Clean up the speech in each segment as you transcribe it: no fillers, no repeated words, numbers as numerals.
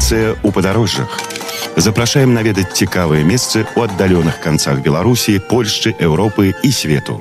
Традыцыя ў падарожжах. Запрашаем наведаць цікавыя месцы ў аддаленых канцах Беларусі, Польшчы, Еўропы і свету.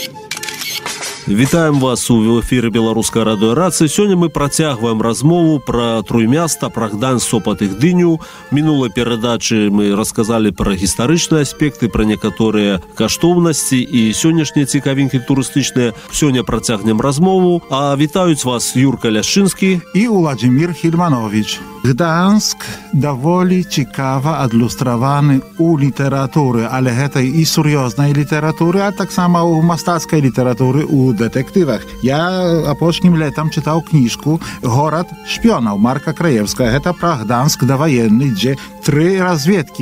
Вітаем вас у эфіры Беларускай радыёрацыі. Сёння мы працягваем размову пра Труймяста, пра Гданьск, Сопат і Гдыню. Мінулай перадачы мы расказалі пра гістарычныя аспекты, пра некаторыя каштоўнасці і сённяшнія цікавінкі турыстычныя. Сёння працягнем размову. А вітаюць вас Юрка Ляшчынскі і Уладзімір Хільманович. Гданьск даволі цікава адлюстраваны ў літаратуры, але гэта і сур'ёзнай літаратуры, а таксама ў мастацкай літаратуры, у дэтэктывах. Я апошнім летам чытаў кніжку «Горад шпёнаў» Марка Краевскага. Гэта пра Гданьск даваенны, дзе 3 разведкі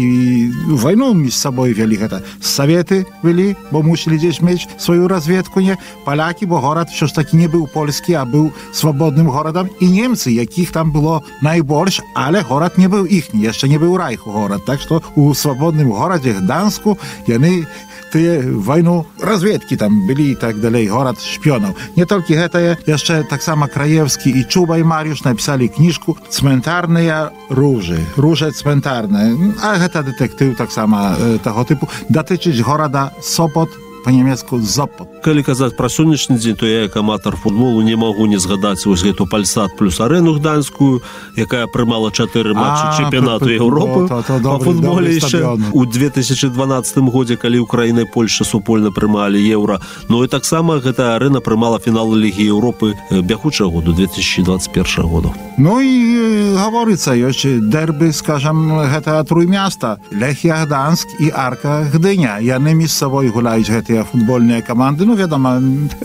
вайну між сабой вялі. Гэта Саветы вялі, бо мусілі дзесь мець сваю разведку, не палякі, бо горад ўсё ж такі не быў польскі, а быў свабодным горадам, і немцы, якіх там было найбольш, але горад не быў іхні, яшчэ не быў райху горад. Так што у свабодным горадзе Гданьску яны тыя вайну разведкі там былі і так далей, горад шпёнаў. Не толькі гэтае, яшчэ таксама Краевскі і Чуба і Марыуш напісалі кніжку «Цментарныя ружы», «Ружа цментарная». А гэта дэтэктыў таксама таго тыпу, датычыць горада Сопот, па-нямецку Зопот. Калі казаць пра сённяшні дзень, то я, як аматар футболу, не магу не згадаць вось гэту Пальсад плюс арэну гданьскую, якая прымала 4 матчы чэмпіянату Еўропы па футболе яшчэ у 2012 годзе, калі Украіна і Польша супольна прымалі еўра. Ну і таксама гэта арэна прымала фінал Лігі Еўропы бягучага году, 2021 году. Ну і гаворыцца, ёсць дэрбы, скажам, гэта Труймяста, Лехія Гданьск і Арка Гдыня. Яны між сабой гуляюць гэтыя футбольныя каманды. Ну, вядома,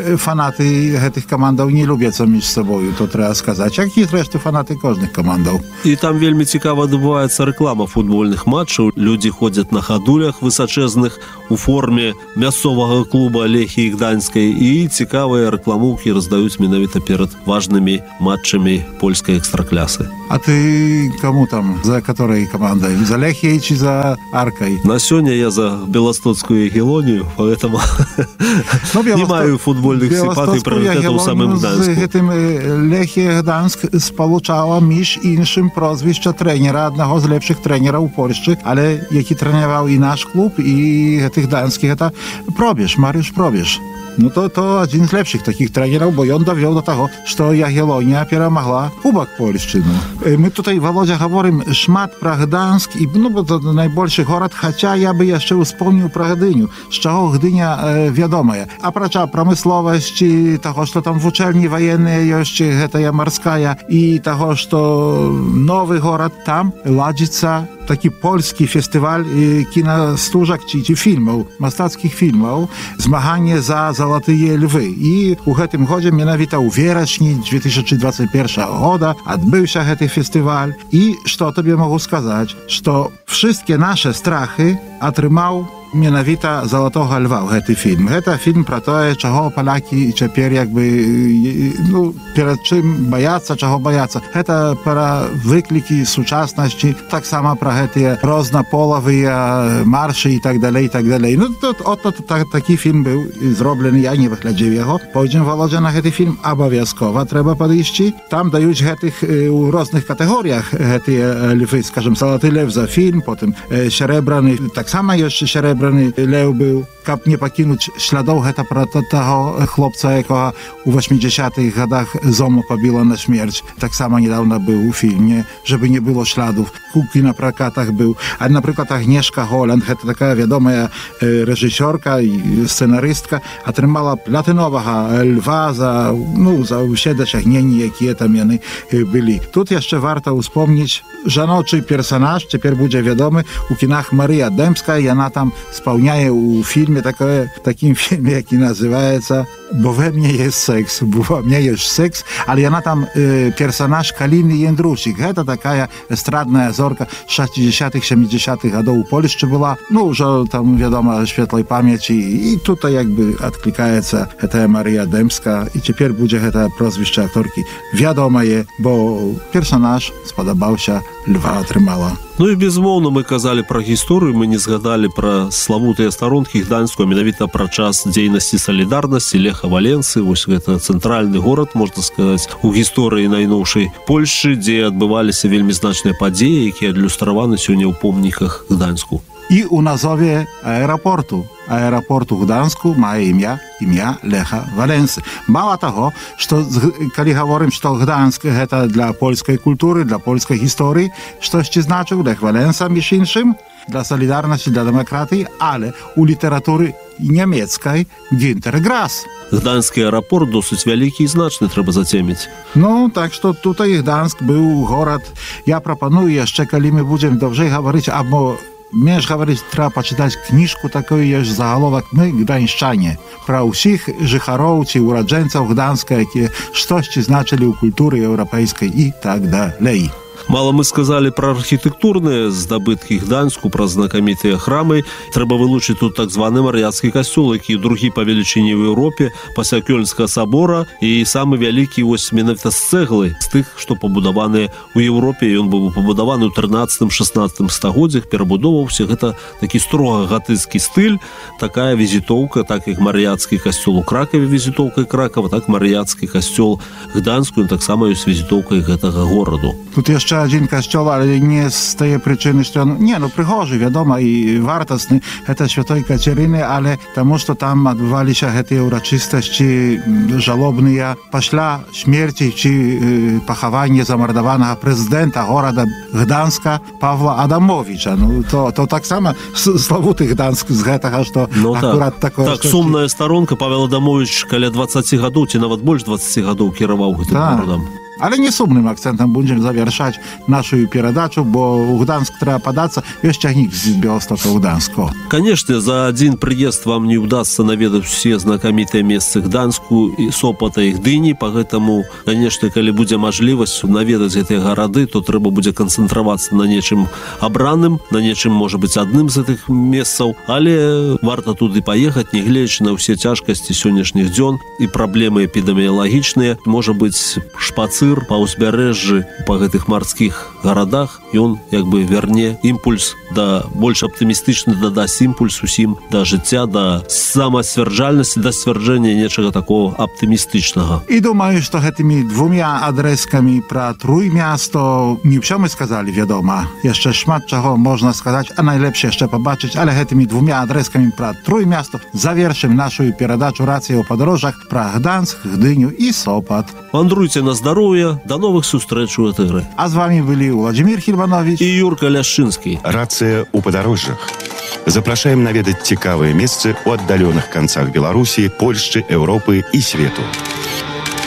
фанаты гэтых камандаў не любяцца між сабою, то трэба сказаць, як і зрэшты фанаты кожных камандаў. І там вельмі цікава адбываецца рэклама футбольных матчаў. Людзі ходзяць на хадулях высачэзных у форме мясцовага клуба Лехіі Гданьскай і цікавыя рэкламоўкі раздаюць менавіта перад важнымі матчамі польскай экстраклясы. А ты кому там? За которой командой? За Лехией чи за Аркой? На сёння я за Белостоцкую Ягелонію, поэтому не маю футбольных сімпатый прыоритетаў самым Гданьску. З гэтым Лехія Гданьск спалучала між іншым прозвішча трэнера, аднаго з лепшых трэнераў у Польшчы, але які трэняваў і наш клуб, і гэты гданьскі, гэта Пробіж, Марыуш Пробіж. Ну то адзін з лепшых такіх трэнераў, бо ён давёў до таго, што Ягелонія перамагла Кубак Польшчы. Мы tutaj, Володя, гаворым шмат пра Гданьск, і бо то найбольшы горад, хаця я бы яшчэ успомніў пра Гдыню, з чаго Гдыня вядомая. Апрача прамысловасці, таго, што там вучэльні ваенныя ёсць, гэтая марская, і таго, што новы горад, там ладзіцца такі польскі фестываль кінастужак ці фільмаў, мастацкіх фільмаў, змаганне за залатыя львы. І у гэтым годзе менавіта ў верасні 2021 года адбыўся гэты фестываль. І што табе магу сказаць, што wszystkie nasze strachy атрымаў менавіта «Залатога льва» гэты фільм. Гэта фільм пра тое, чаго палякі цяпер як бы, ну, перад чым баяцца, чаго баяцца. Гэта пра выклікі сучаснасці, таксама пра гэтыя рознаполавыя маршы і так далей, і так далей. Ну, такі фільм быў зроблены, я не выглядзеў яго. Пойдзем, Володя, на гэты фільм абавязкова трэба падысці. Там даюць гэтых у розных катэгорыях гэтыя львы, скажем, «Залаты лев» за фільм, потым «Серебраны», таксама яшчэ «Серебраны лев» быў. Каб не пакінуць слядоў, гэта пра таго хлопца, якога у 80-х годах зому пабіла на смерць. Таксама недавно быў у фільме, żeby не было śladów. У кінапракатах быў. А, напрыклад, Агнешка Голланд, гэта такая вядомая рэжысёрка і сцэнарыстка, атрымала платыновага льва за ўсе дасягненні, якія там яны былі. Тут яшчэ варта ўспомніць жаночы персанаж, цяпер будзе вядомы у кінах Марыя Дэмская, яна там спаўняе ў фільме такім фільме, які называецца «Бо we mnie jest seks», «Бо во мне есть секс», але яна там персанаж Каліны Яндрусік. Гэта такая эстрадная зорка 60-х, 70-х гадоў у Польшчы была. Ну, ўжо там, вядома, светлай памяці. І тут як бы адклікаецца гэтая Марыя Дэмска. І цяпер будзе гэта прозвішча акторкі вядомае, бо персанаж спадабаўся, льва атрымала. Ну і безумоўна, мы казалі пра гісторыю, мы не згадалі пра славутыя старонкі Гданьску, а менавіта пра час дзейнасці салідарнасці Леха Леха Валенсы. Вось гэта цэнтральны горад, можна сказаць, у гісторыі найноўшай Польшчы, дзе адбываліся вельмі значныя падзеі, якія адлюстраваны сёння ў помніках Гданьску. I u nazwie aeroportu. Aeroportu w Gdańsku ma imię Lecha Walensy. Mało tego, że kiedy mówimy, że Gdańsk to dla polskiej kultury, dla polskiej historii, coś ci znaczył Lech Walensa, między innym, dla Solidarności, dla demokracji, ale u literatury niemieckiej Günter Grass. Gdański aeroport dosyć wielki i znaczny, trzeba zaciemić. No, tak, że tutaj Gdańsk był город. Ja proponuję jeszcze, kiedy my będziemy dobrze mówić, albo Між говорить, треба почитати книжку такої, є ж заголовок «Ми гданьщане». Про усіх жихаров чи уродженців Гданська, які щось значили у культурі європейській і так далі. Мало мы сказали про архитектурные здобытки Гданьску, про знакомитые храмы. Треба вылучить тут так званый Мар'яцкий костел, які другі по величині в Європі, після Кёльнського собора, і самый великий ось менавіта з цегли, з тих, що побудовані у Європі, і він був побудований у 13-16 стагоддзях, перебудовувався. Гэта такі строго готицький стиль, такая візитовка, так як Мар'яцкий костел у Кракові візитовкой Кракова, так Мар'яцкий костел Гданьску, він так само є візитовкой гэтага городу. Тут jeszcze один kościół, ale nie z tej przyczyny, że on, przygorzy, wiadomo, i wartosny, to Świętej Kateryny, ale тому, że tam odbywali się te uroczystości żalobne, после śmierci czy pochowania zamordowanego prezydenta города Gdańska Pawła Adamowicza. No, to tak samo славутый Gdańsk z гэтага, что akurat такое... Так, сумная сторонка. Павел Адамович каля 20 гадоў, ці нават больш 20 гадоў кіраваў гэтым горадам. Ale nie sumnym akcentem będziemy zawieszać naszą передачу, bo u Gdańsk trzeba podać jeszcze ciągnik z Białegostoku u Gdańsku. Конечно, за один приезд вам не удастся наведать все знакомитые места Гданьску и Сопота и Гдыни, поэтому, конечно, если будет возможность наведать эти города, то треба будет концентрироваться на нечем обранным, на нечем, может быть, одним из этих местов, але варто туды поехать, не глядя на все тяжкости сегодняшних дён и проблемы эпидемиологичные, может быть, шпацир па ўзбярэжжы, па гэтых марскіх гарадах, ён як бы верне імпульс да больш аптымістычны, дадасць імпульс усім да жыцця, да самасцвярджальнасці, да сцвярджэння нечага такого аптымістычнага. І думаю, што гэтымі двумя адрэскамі пра Тrójmiasto не ўсё мы сказалі, вядома. Яшчэ шмат чаго можна сказаць, а найлепш яшчэ пабачыць, але гэтымі двумя адрэскамі пра Trójmiasto завершым нашу перадачу «Рацыя ў падарожжах» пра Гданьск, Гдыню і Сопот. Вандруйце на здароўе, до новых сустрэч у этой игры. А з вами былі Владимир Хільбанович і Юрка Ляшчынскі. Рацыя ў падарожжах. Запрашаем наведаць цікавыя месцы ў аддаленых канцах Беларусі, Польшчы, Еўропы і свету.